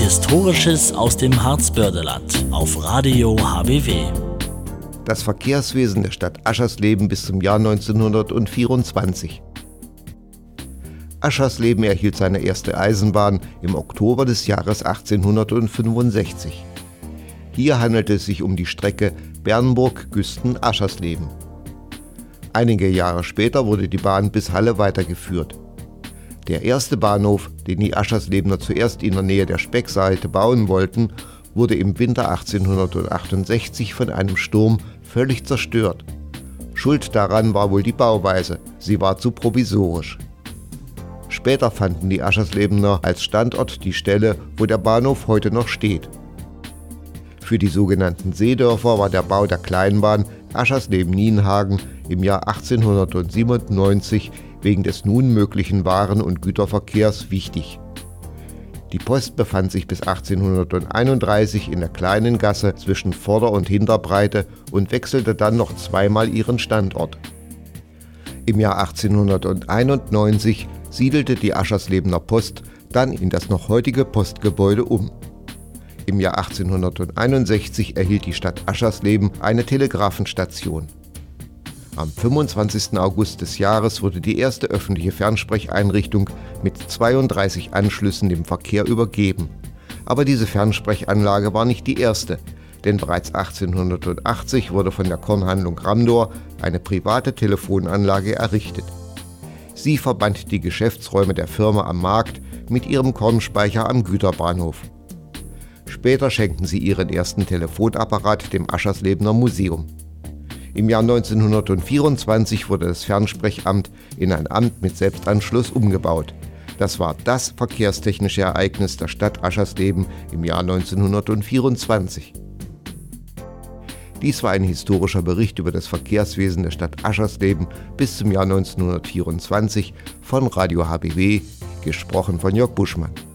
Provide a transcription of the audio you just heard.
Historisches aus dem Harzbördeland auf Radio HBW. Das Verkehrswesen der Stadt Aschersleben bis zum Jahr 1924. Aschersleben erhielt seine erste Eisenbahn im Oktober des Jahres 1865. Hier handelte es sich um die Strecke Bernburg-Güsten-Aschersleben. Einige Jahre später wurde die Bahn bis Halle weitergeführt. Der erste Bahnhof, den die Ascherslebener zuerst in der Nähe der Speckseite bauen wollten, wurde im Winter 1868 von einem Sturm völlig zerstört. Schuld daran war wohl die Bauweise, sie war zu provisorisch. Später fanden die Ascherslebener als Standort die Stelle, wo der Bahnhof heute noch steht. Für die sogenannten Seedörfer war der Bau der Kleinbahn Aschersleben-Nienhagen im Jahr 1897 wegen des nun möglichen Waren- und Güterverkehrs wichtig. Die Post befand sich bis 1831 in der kleinen Gasse zwischen Vorder- und Hinterbreite und wechselte dann noch zweimal ihren Standort. Im Jahr 1891 siedelte die Ascherslebener Post dann in das noch heutige Postgebäude um. Im Jahr 1861 erhielt die Stadt Aschersleben eine Telegrafenstation. Am 25. August des Jahres wurde die erste öffentliche Fernsprecheinrichtung mit 32 Anschlüssen dem Verkehr übergeben. Aber diese Fernsprechanlage war nicht die erste, denn bereits 1880 wurde von der Kornhandlung Ramdor eine private Telefonanlage errichtet. Sie verband die Geschäftsräume der Firma am Markt mit ihrem Kornspeicher am Güterbahnhof. Später schenkten sie ihren ersten Telefonapparat dem Ascherslebener Museum. Im Jahr 1924 wurde das Fernsprechamt in ein Amt mit Selbstanschluss umgebaut. Das war das verkehrstechnische Ereignis der Stadt Aschersleben im Jahr 1924. Dies war ein historischer Bericht über das Verkehrswesen der Stadt Aschersleben bis zum Jahr 1924 von Radio HBW, gesprochen von Jörg Buschmann.